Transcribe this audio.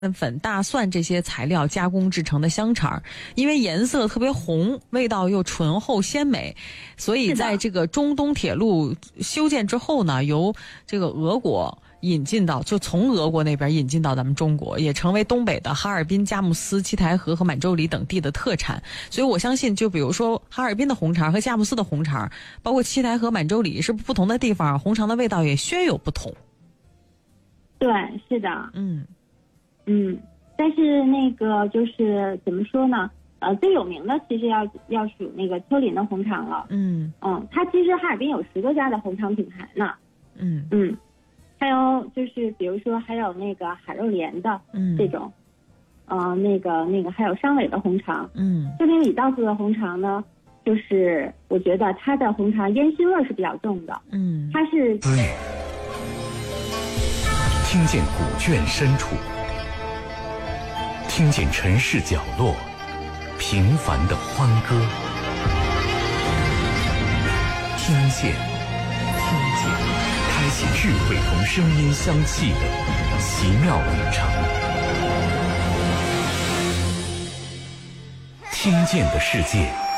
粉、大蒜这些材料加工制成的香肠，因为颜色特别红，味道又醇厚鲜美，所以在这个中东铁路修建之后呢，由这个俄国引进到，就从俄国那边引进到咱们中国，也成为东北的哈尔滨、佳木斯、七台河和满洲里等地的特产。所以我相信，就比如说哈尔滨的红肠和佳木斯的红肠，包括七台河、满洲里，是不同的地方，红肠的味道也宣有不同。 对，是的，但是那个就是怎么说呢？最有名的其实要数那个丘陵的红肠了。它其实哈尔滨有10多家的红肠品牌呢。还有就是比如说还有那个海肉莲的这种，那个还有商委的红肠。丘陵李道子的红肠呢，就是我觉得它的红肠烟熏味是比较重的。它是滋语，听见古卷深处，听见城市角落平凡的欢歌，听见，开启智慧同声音相契的奇妙旅程。听见的世界。